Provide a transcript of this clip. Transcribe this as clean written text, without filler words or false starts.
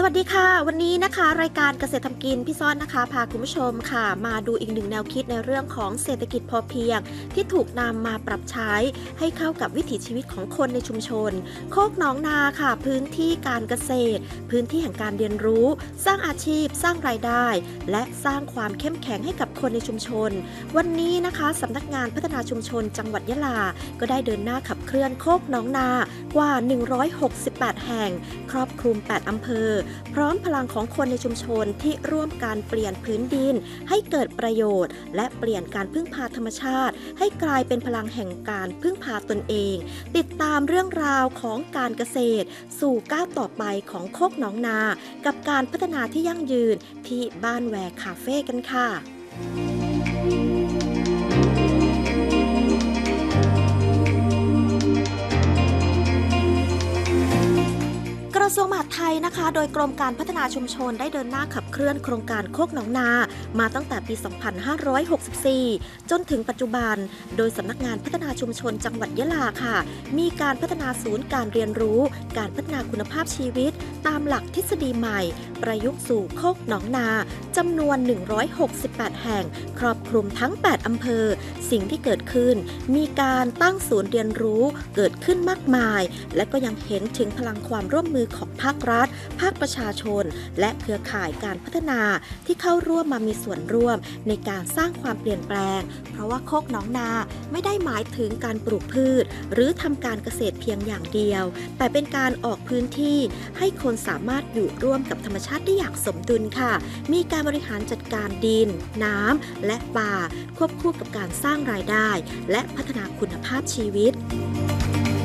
วัสดีค่ะวันนี้นะคะรายการเกษตรทำกินพี่ซ้อนนะคะพาคุณผู้ชมค่ะมาดูอีกหนึ่งแนวคิดในเรื่องของเศรษฐกิจพอเพียงที่ถูกนำมาปรับใช้ให้เข้ากับวิถีชีวิตของคนในชุมชนโคกหนองนาค่ะพื้นที่การเกษตรพื้นที่แห่งการเรียนรู้สร้างอาชีพสร้างรายได้และสร้างความเข้มแข็งให้กับคนในชุมชนวันนี้นะคะสำนักงานพัฒนาชุมชนจังหวัดยะลาก็ได้เดินหน้าขับเคลื่อนโคกหนองนากว่า168แห่งครอบคลุม8อำเภอพร้อมพลังของคนในชุมชนที่ร่วมการเปลี่ยนพื้นดินให้เกิดประโยชน์และเปลี่ยนการพึ่งพาธรรมชาติให้กลายเป็นพลังแห่งการพึ่งพาตนเองติดตามเรื่องราวของการเกษตรสู่ก้าวต่อไปของโคกหนองนากับการพัฒนาที่ยั่งยืนที่บ้านแวร์คาเฟ่กันค่ะกระทรวงมหาดไทยนะคะโดยกรมการพัฒนาชุมชนได้เดินหน้าขับเคลื่อนโครงการโคกหนองนามาตั้งแต่ปี 2564 จนถึงปัจจุบันโดยสำนักงานพัฒนาชุมชนจังหวัดยะลาค่ะมีการพัฒนาศูนย์การเรียนรู้การพัฒนาคุณภาพชีวิตตามหลักทฤษฎีใหม่ประยุกต์สู่โคกหนองนาจำนวน168แห่งครอบคลุมทั้ง8อำเภอสิ่งที่เกิดขึ้นมีการตั้งศูนย์เรียนรู้เกิดขึ้นมากมายและก็ยังเห็นถึงพลังความร่วมมือของภาครัฐภาคประชาชนและเครือข่ายการพัฒนาที่เข้าร่วมมามีส่วนร่วมในการสร้างความเปลี่ยนแปลงเพราะว่าโคกหนองนาไม่ได้หมายถึงการปลูกพืชหรือทำการเกษตรเพียงอย่างเดียวแต่เป็นการออกพื้นที่ให้คนสามารถอยู่ร่วมกับธรรมชาติได้อย่างสมดุลค่ะมีการบริหารจัดการดินน้ำและป่าควบคู่กับการสร้างรายได้และพัฒนาคุณภาพชีวิต